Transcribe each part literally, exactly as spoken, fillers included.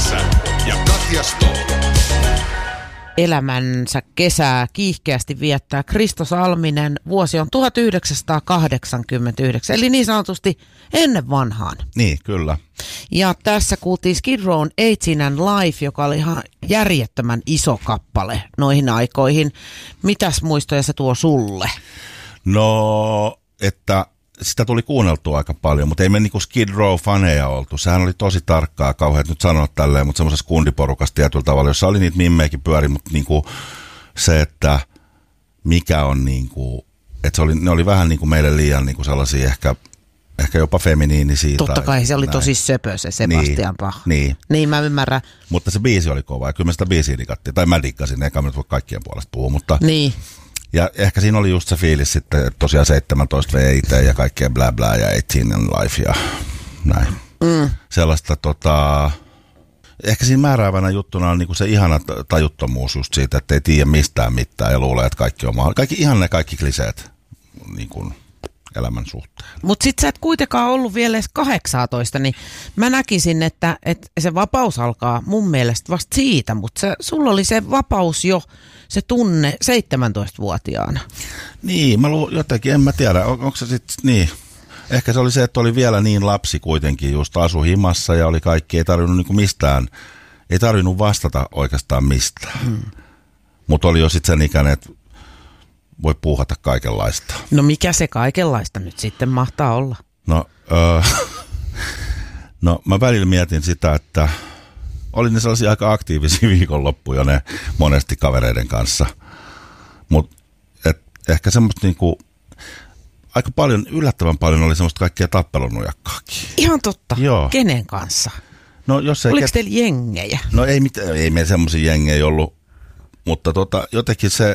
Järvessä ja Katja Stoll. Elämänsä kesää kiihkeästi viettää Kristo Salminen. Vuosi on tuhatyhdeksänsataakahdeksankymmentäyhdeksän, eli niin sanotusti ennen vanhaan. Niin, kyllä. Ja tässä kuultiin Skid Rown eighteen and Life, joka oli ihan järjettömän iso kappale noihin aikoihin. Mitäs muistoja se tuo sulle? No, että sitä tuli kuunneltua aika paljon, mutta ei me niinku Skid Row-faneja oltu. Sehän oli tosi tarkkaa, kauheat nyt sanoa tälleen, mutta semmoisessa kundiporukassa tietyllä tavalla, jossa oli niitä mimmeikin pyöri, mutta niinku se, että mikä on niinku, että se oli, ne oli vähän niinku meille liian niinku sellaisia ehkä, ehkä jopa feminiinisiä. Totta kai se oli näin. Tosi söpö se Sebastian Bach. Niin. Niin mä ymmärrän. Mutta se biisi oli kova ja kyllä me sitä biisiä dikattiin, tai mä dikkasin, eikä mä nyt voi kaikkien puolesta puhua, mutta... Niin. Ja ehkä siinä oli just se fiilis sitten, että tosiaan seitsemäntoista vei itse ja kaikkea blää blää ja eighteen and Life ja näin. Mm. Sellaista tota, ehkä siinä määräävänä juttuna on niinku se ihana tajuttomuus just siitä, että ei tiedä mistään mitään ja luulee, että kaikki on mahdollista. Kaikki, ihan ne kaikki kliseet niin elämän suhteen. Mutta sit sä et kuitenkaan ollut vielä edes kahdeksantoista, niin mä näkisin, että, että se vapaus alkaa mun mielestä vasta siitä, mutta sulla oli se vapaus jo, se tunne seitsemäntoistavuotiaana. Niin, mä luulen jotenkin, en mä tiedä, on, onko se sitten, niin. Ehkä se oli se, että oli vielä niin lapsi kuitenkin, just asu himassa ja oli kaikki, ei tarvinnut niinku mistään, ei tarvinnut vastata oikeastaan mistään. Hmm. Mutta oli jo sitten sen ikäinen, että voi puuhata kaikenlaista. No mikä se kaikenlaista nyt sitten mahtaa olla? No, öö, no mä välillä mietin sitä, että oli ne sellaisia aika aktiivisia viikonloppuja ne monesti kavereiden kanssa. Mutta ehkä semmoista niinku, aika paljon, yllättävän paljon oli semmoista kaikkia tappelunujakkaakin. Ihan totta. Joo. Kenen kanssa? No, jos ei Oliko ket... teillä jengejä? No ei, mit... ei meillä semmoisia jengejä ollut, mutta tota, jotenkin se...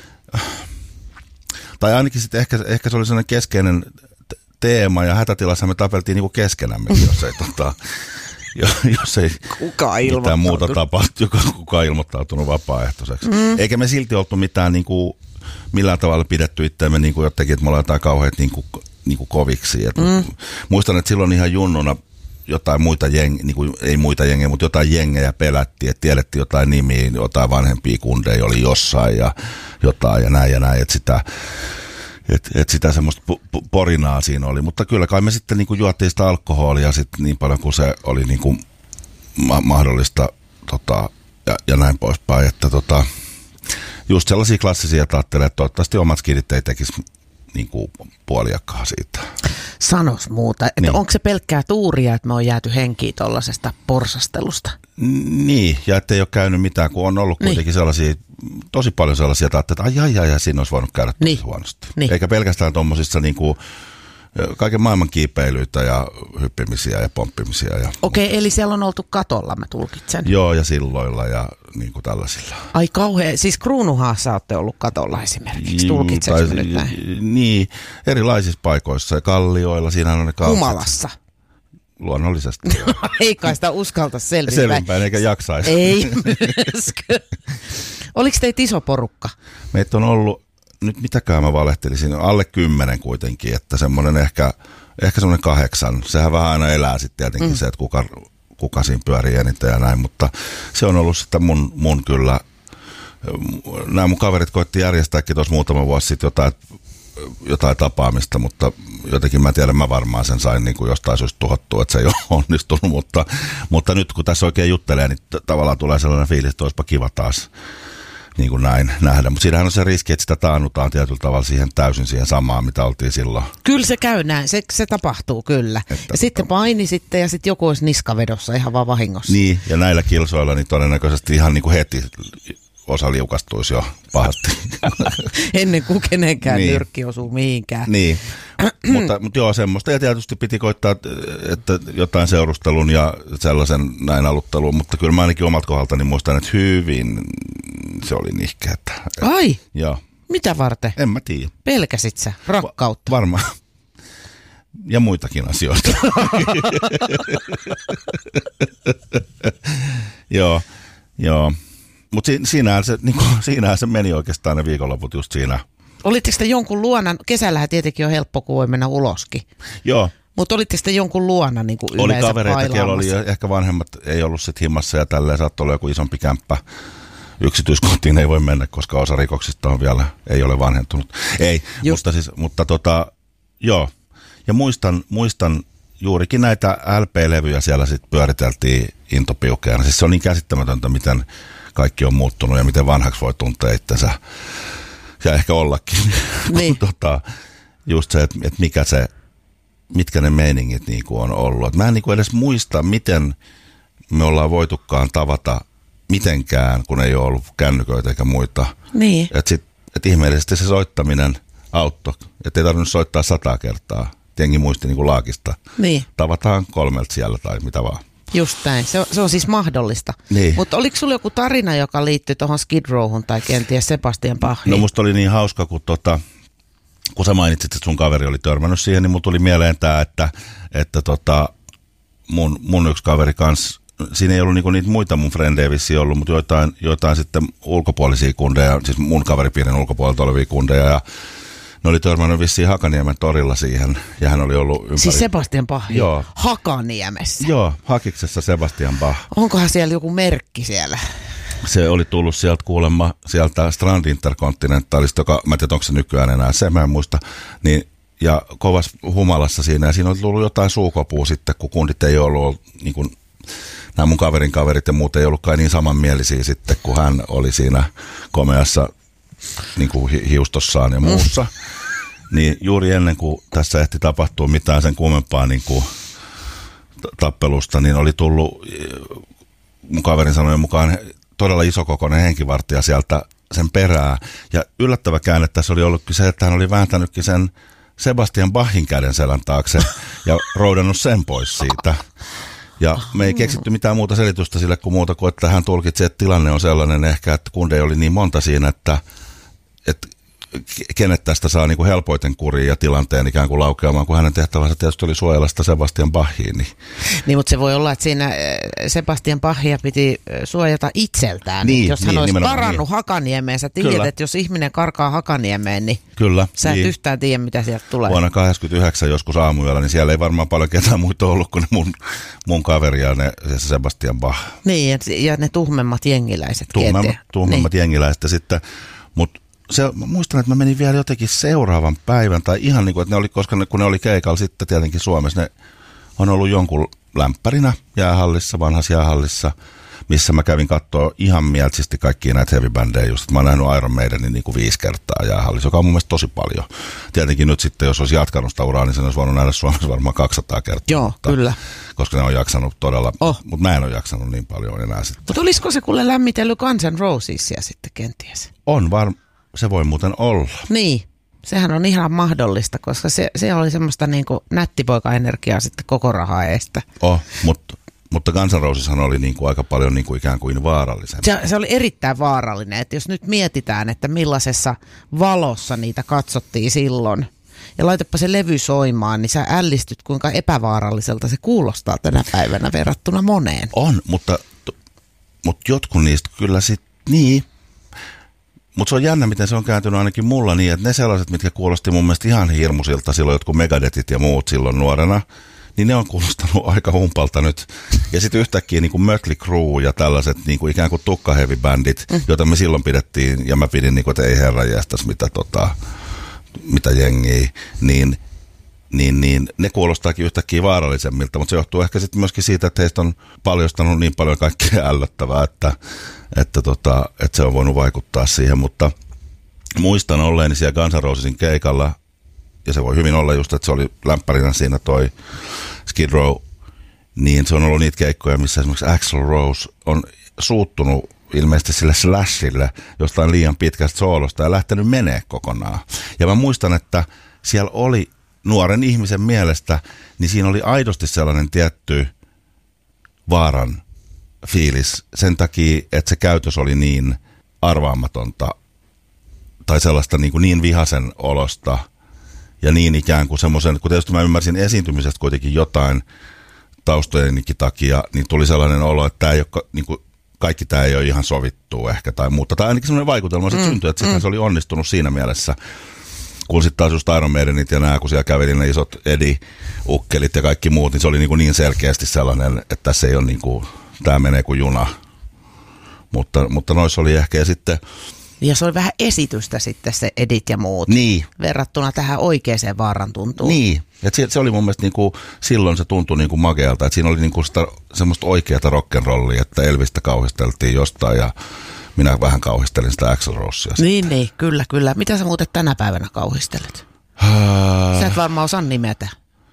Tai ainakin sitten ehkä, ehkä se oli sellainen keskeinen teema ja hätätilassa me tapeltiin niinku keskenämme, jos ei, tota, jos ei mitään muuta tapahtu, kukaan ilmoittautunut vapaaehtoiseksi. Mm. Eikä me silti oltu mitään niinku, millään tavalla pidetty itseämme niinku jotenkin, että me ollaan jotain kauheat niinku, niinku koviksi. Et mm. Muistan, että silloin ihan junnuna jotain muita jengejä, niinku, ei muita jengejä, mutta jotain jengejä pelättiin, että tiedettiin jotain nimiä, jotain vanhempia kundeja oli jossain ja jotain ja näin ja näin, että sitä, et, et sitä semmoista porinaa siinä oli, mutta kyllä kai me sitten niinku juottiin sitä alkoholia sit niin paljon kuin se oli niinku ma- mahdollista tota, ja, ja näin poispäin, että tota, just sellaisia klassisia, että ajattelee, että toivottavasti omat skidit ei tekisi niinku puoliakkaa siitä. Sanos muuta, että niin. Onko se pelkkää tuuria, että me on jääty henkiin tuollaisesta porsastelusta? Niin, ja ettei ole käynyt mitään, kun on ollut kuitenkin niin. sellaisia, tosi paljon sellaisia, että ai ai ai, ai siinä olisi voinut käydä tosi niin. huonosti. Niin. Eikä pelkästään tuommoisissa niinku kaiken maailman kiipeilyitä ja hyppimisiä ja pomppimisia. Ja Okei, okay, eli siellä on oltu katolla, mä tulkitsen. Joo, ja silloilla ja niin kuin tällaisilla. Ai kauhean, siis Kruunuhaassa olette ollut katolla esimerkiksi, tulkitsenko mä nyt näin? Niin, erilaisissa paikoissa ja kallioilla, siinähän on ne kaukset. Humalassa. Luonnollisesti. Ei kai sitä uskalta selvinpäin. Selvinpäin eikä jaksaisi. Ei myöskö. Oliko teitä iso porukka? Meitä on ollut, nyt mitäkään mä valehtelisin, alle kymmenen kuitenkin, että semmoinen ehkä, ehkä semmoinen kahdeksan. Sehän vähän aina elää sitten tietenkin mm. se, että kuka, kuka siinä pyörii eniten ja näin, mutta se on ollut sitten mun, mun kyllä, nämä mun kaverit koitti järjestääkin tuossa muutama vuosi sitten jotain, jotain tapaamista, mutta jotenkin mä tiedän, mä varmaan sen sain niin kuin jostain syystä tuhottua, että se ei ole onnistunut, mutta, mutta nyt kun tässä oikein juttelee, niin t- tavallaan tulee sellainen fiilis, että olisipa kiva taas niin kuin näin nähdä, mutta siinähän on se riski, että sitä taannutaan tietyllä tavalla siihen täysin siihen samaan, mitä oltiin silloin. Kyllä se käy näin, se, se tapahtuu kyllä. Että ja tota... sitten paini sitten ja sitten joku olisi niskavedossa ihan vaan vahingossa. Niin, ja näillä kilsoilla niin todennäköisesti ihan niin kuin heti osa liukastuisi jo pahasti. Ennen kuin kenenkään niin. nyrkki osuu mihinkään. Niin, mutta, mutta joo semmoista. Ja tietysti piti koittaa että jotain seurustelun ja sellaisen näin aluttelun, mutta kyllä mä ainakin omalta kohdaltani muistan, että hyvin se oli nihkeetä. Ai? Joo. Mitä varten? En mä tiedä. Pelkäsit sä rakkautta? Va- varmaan. Ja muitakin asioita. Joo, joo. Mutta si- siinähän, se, niinku, siinähän se meni oikeastaan ne viikonloput just siinä. Olitteko te jonkun luona? Kesällähän tietenkin on helppo, kun voi mennä uloskin. Joo, Mutta olitte sitten jonkun luona niin kuin yleensä oli kavereita, pailaamassa? Oli ehkä vanhemmat, ei ollut sitten himmassa ja tälleen, saattoi olla joku isompi kämppä. Yksityiskohtiin ei voi mennä, koska osa rikoksista on vielä, ei ole vanhentunut. Ei, Just. mutta siis, mutta tota, joo. Ja muistan, muistan juurikin näitä L P-levyjä siellä sitten pyöriteltiin intopiukeena. Siis se on niin käsittämätöntä, miten kaikki on muuttunut ja miten vanhaksi voi tuntea itsensä ja ehkä ollakin. Niin. tota, just se, että et mikä se, mitkä ne meiningit niinku on ollut. Et mä en niinku edes muista, miten me ollaan voitukaan tavata mitenkään, kun ei ole ollut kännyköitä eikä muita. Niin. Että et ihmeellisesti se soittaminen auttoi, että ei tarvinnut soittaa sata kertaa. Jengi muisti niin kuin laakista. Niin. Tavataan kolmelta siellä tai mitä vaan. Just näin. Se on, se on siis mahdollista. Niin. Mutta oliko sulla joku tarina, joka liittyy tuohon Skid Rowhun tai kenties Sebastian Bachiin? No musta oli niin hauska, kun, tota, kun sä mainitsit, että sun kaveri oli törmännyt siihen, niin mulla tuli mieleen tää, että, että tota, mun, mun yksi kaveri kanssa, siinä ei ollut niinku niitä muita mun frendejä vissiin ollut, mutta joitain, joitain sitten ulkopuolisia kundeja, siis mun kaveripiirin ulkopuolelta olevia kundeja, ja ne oli törmännyt vissiin Hakaniemen torilla siihen, ja hän oli ollut ympäri... Siis Sebastian Bach? Joo. Hakaniemessä? Joo, Hakiksessa Sebastian Bach. Onkohan siellä joku merkki siellä? Se oli tullut sieltä kuulemma, sieltä Strand Intercontinentalista, joka, mä en tiedä, onko se nykyään enää, se mä en muista, niin, ja kovas humalassa siinä, ja siinä oli tullut jotain suukopua sitten, kun kundit ei ollut, niin kuin, nämä mun kaverin kaverit ja muut ei ollutkaan niin samanmielisiä sitten, kun hän oli siinä komeassa niin kuin hi- hiustossaan ja muussa. Mm. Niin juuri ennen kuin tässä ehti tapahtua mitään sen kummempaa niin kuin tappelusta, niin oli tullut mun kaverin sanojen mukaan todella isokokoinen henkivartija sieltä sen perää. Ja yllättävä käänne tässä oli ollutkin se, että hän oli vääntänytkin sen Sebastian Bachin käden selän taakse ja roudannut sen pois siitä. Ja me ei keksitty mitään muuta selitystä sille kuin muuta kuin, että hän tulkitsi, että tilanne on sellainen ehkä, että kundeja oli niin monta siinä, että, että kenet tästä saa niin kuin helpoiten kuriin ja tilanteen ikään kuin laukeamaan, kun hänen tehtävänsä tietysti oli suojella sitä Sebastian Bachiin. Niin. niin, mutta se voi olla, että siinä Sebastian Bachia piti suojata itseltään. Niin, jos hän niin, olisi karannut niin. Hakaniemeen, sä tiedät, Kyllä. että jos ihminen karkaa Hakaniemeen, niin Kyllä, sä et niin. yhtään tiedä, mitä sieltä tulee. Vuonna kahdeksankymmentäyhdeksän joskus aamuyöllä, niin siellä ei varmaan paljon ketään muita ollut kuin ne mun, mun kaveri ja ne, se Sebastian Bach. Niin, ja ne tuhmemmat jengiläiset. Tuhmemmat, tuhmemmat niin. jengiläiset sitten, mutta se, mä muistan, että mä menin vielä jotenkin seuraavan päivän, tai ihan niin kuin, että ne oli, koska ne, kun ne oli keikalla sitten tietenkin Suomessa, ne on ollut jonkun lämpärinä jäähallissa, vanhassa jäähallissa, missä mä kävin katsoa ihan mieltisesti kaikkia näitä heavy-bändejä just. Mä oon nähnyt Iron Maidenin niin kuin viisi kertaa jäähallissa, joka on mun mielestä tosi paljon. Tietenkin nyt sitten, jos olisi jatkanut sitä uraa, niin sen olisi voinut nähdä Suomessa varmaan kaksisataa kertaa. Joo, mutta, kyllä. Koska ne on jaksanut todella, oh. mutta mä en ole jaksanut niin paljon enää sitten. Mutta olisiko se kuule lämmitellyt Guns N' Rosesia sitten kenties? On varmaan. Se voi muuten olla. Niin, sehän on ihan mahdollista, koska se, se oli semmoista niin kuin nättipoika-energiaa sitten koko rahaa eestä. Oh, mutta, mutta Guns N' Roseshan oli niin kuin aika paljon niin kuin ikään kuin vaarallisempi. Se, se oli erittäin vaarallinen, että jos nyt mietitään, että millaisessa valossa niitä katsottiin silloin, ja laitapa se levy soimaan, niin sä ällistyt, kuinka epävaaralliselta se kuulostaa tänä päivänä verrattuna moneen. On, mutta, mutta jotkut niistä kyllä sitten, niin. Mutta se on jännä, miten se on kääntynyt ainakin mulla niin, että ne sellaiset, mitkä kuulosti mun mielestä ihan hirmuisilta silloin, jotkut Megadethit ja muut silloin nuorena, niin ne on kuulostanut aika humpalta nyt. Ja sitten yhtäkkiä niin kuin Mötley Crüe ja tällaiset niin kuin ikään kuin tukkaheavy-bändit, mm. joita me silloin pidettiin, ja mä pidin, niin kuin, että ei herra jästäs mitä, tota, mitä jengiä, niin, niin, niin ne kuulostaakin yhtäkkiä vaarallisemmilta, mutta se johtuu ehkä sitten myöskin siitä, että heistä on paljostanut niin paljon kaikkea ällöttävää, että Että, tota, että se on voinut vaikuttaa siihen, mutta muistan olleeni siellä Guns N' Rosesin keikalla, ja se voi hyvin olla just, että se oli lämpärinä siinä toi Skid Row, niin se on ollut niitä keikkoja, missä esimerkiksi Axl Rose on suuttunut ilmeisesti sille Slashille jostain liian pitkästä soolosta ja lähtenyt menee kokonaan. Ja mä muistan, että siellä oli nuoren ihmisen mielestä, niin siinä oli aidosti sellainen tietty vaaran fiilis sen takia, että se käytös oli niin arvaamatonta tai sellaista niin, kuin niin vihaisen olosta ja niin ikään kuin semmoisen, kun tietysti mä ymmärsin esiintymisestä kuitenkin jotain taustojenkin takia, niin tuli sellainen olo, että tämä ei ole, niin kuin, kaikki tämä ei ole ihan sovittu ehkä tai muuta. Tai ainakin semmoinen vaikutelma mm, syntyi, että mm. se oli onnistunut siinä mielessä, kun sitten taas just Iron Maidenit ja nämä, kun siellä käveli ne isot Eddie-ukkelit ja kaikki muut, niin se oli niin, kuin niin selkeästi sellainen, että tässä ei ole niin kuin, tämä menee kuin juna. Mutta, mutta noissa oli ehkä ja sitten... Ja se oli vähän esitystä sitten se Edit ja muut. Niin. Verrattuna tähän oikeaan vaaran tuntuun. Niin. Et se, se oli mun mielestä niinku, silloin se tuntui niinku makealta, että siinä oli niinku sitä, semmoista oikeata rock'n'rollia, että Elvistä kauhisteltiin jostain ja minä vähän kauhistelin sitä Axl Rosea. Niin, niin, kyllä, kyllä. Mitä sä muuten tänä päivänä kauhistelet? Uh, sä et varmaan osaa nimetä.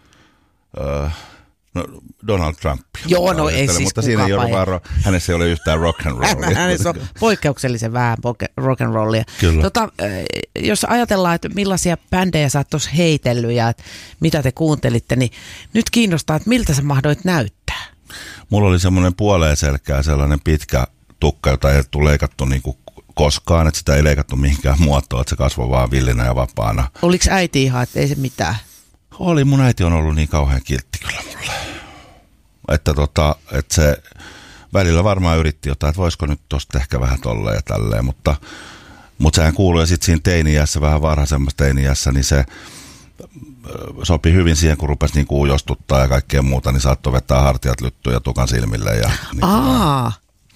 Uh, no, Donald Trump. Joo, no ei siis mutta siinä ei ole vaan, hänessä ei ole yhtään rock'n'rollia. Hänessä on poikkeuksellisen vähän rock'n'rollia. Tota, jos ajatellaan, että millaisia bändejä sä oot tuossa heitellyt ja että mitä te kuuntelitte, niin nyt kiinnostaa, että miltä sä mahdoit näyttää? Mulla oli semmoinen puoleen selkää sellainen pitkä tukka, jota ei tule leikattu niinku koskaan, että sitä ei leikattu mihinkään muotoon, että se kasvoi vaan villinä ja vapaana. Oliko äiti ihan, että ei se mitään? Oli, mun äiti on ollut niin kauhean kiltti kyllä mulle. Että, tota, että se välillä varmaan yritti jotain, että voisiko nyt tosta ehkä vähän tolleen ja tälleen, mutta, mutta sehän kuului ja sitten siinä teini-iässä, vähän varhaisemmassa teini-iässä, niin se sopi hyvin siihen, kun rupesi niin kuin ujostuttaa ja kaikkea muuta, niin saattoi vetää hartiat lyttyä ja tukan silmille. Ja, niin Aa.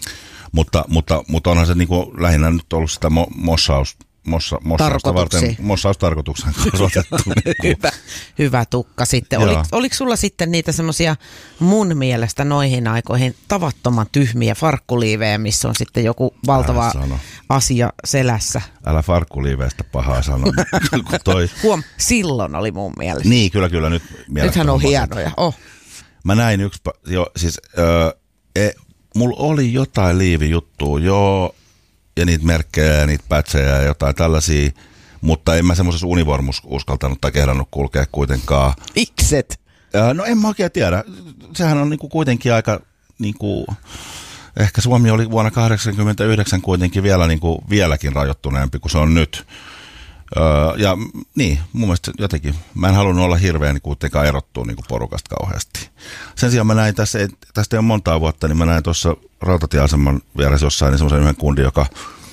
Mutta, mutta, mutta onhan se niin kuin lähinnä nyt ollut sitä mo, mossaus, mossa, mossausta varten, mossaustarkoituksen kasvatettu. niin hyvä, hyvä tukka sitten. Oliko, oliko sulla sitten niitä semmoisia mun mielestä noihin aikoihin tavattoman tyhmiä farkkuliivejä, missä on sitten joku valtava asia selässä? Älä farkkuliiveistä pahaa sano. toi... Huom, silloin oli mun mielestä. Niin, kyllä, kyllä. Nyt Nythän on hienoja. Oh. Mä näin yksi, jo, siis öö, e, mulla oli jotain liivijuttua, joo, ja niitä merkkejä ja niitä pätsejä ja jotain tällaisia, mutta en mä semmoisessa univormus uskaltanut tai kehdannut kulkea kuitenkaan. Ikset? No en mä oikein tiedä. Sehän on niinku kuitenkin aika, niinku, ehkä Suomi oli vuonna kahdeksankymmentäyhdeksän kuitenkin vielä niinku, vieläkin rajoittuneempi kuin se on nyt. Öö, ja niin, mun mielestä jotenkin, mä en halunnut olla hirveän niin kuitenkaan erottua niin porukasta kauheasti. Sen sijaan mä näin tässä, tästä ei ole montaa vuotta, niin mä näin tuossa rautatieaseman vieressä jossain niin semmoisen yhden kundin, joka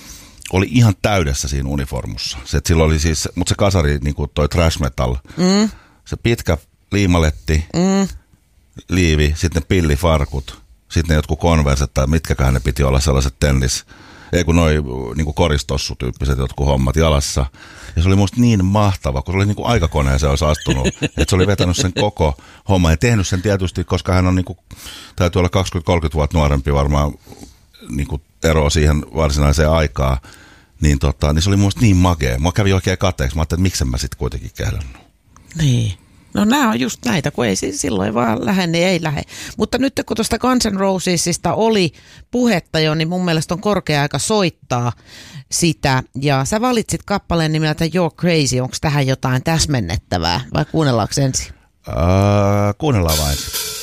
oli ihan täydessä siinä uniformussa. Se, että sillä oli siis, mutta se kasari, niin kuin toi thrash metal, mm. se pitkä liimaletti, mm. liivi, sitten pillifarkut, sitten ne jotkut konverset tai mitkäkään ne piti olla sellaiset tennis, ei kun noi niinku koristossu-tyyppiset jotkut hommat jalassa. Ja se oli musta niin mahtava, kun se oli niinku aikakoneeseen olisi astunut, että se oli vetänyt sen koko homma ja tehnyt sen tietysti, koska hän on niinku, täytyy olla kaksikymmentä kolmekymmentä vuotta nuorempi varmaan niinku eroa siihen varsinaiseen aikaan. Niin, tota, niin se oli musta niin makea. Mä kävin oikein kateeksi. Mä ajattelin, että miksen mä sit kuitenkin kehdannut. Niin. No nämä on just näitä, kun ei silloin vaan lähde, niin ei lähde. Mutta nyt kun tuosta Guns N' Rosesista oli puhetta jo, niin mun mielestä on korkea aika soittaa sitä. Ja sä valitsit kappaleen nimeltä You're Crazy. Onko tähän jotain täsmennettävää vai kuunnellaanko ensin? Uh, kuunnellaan vain.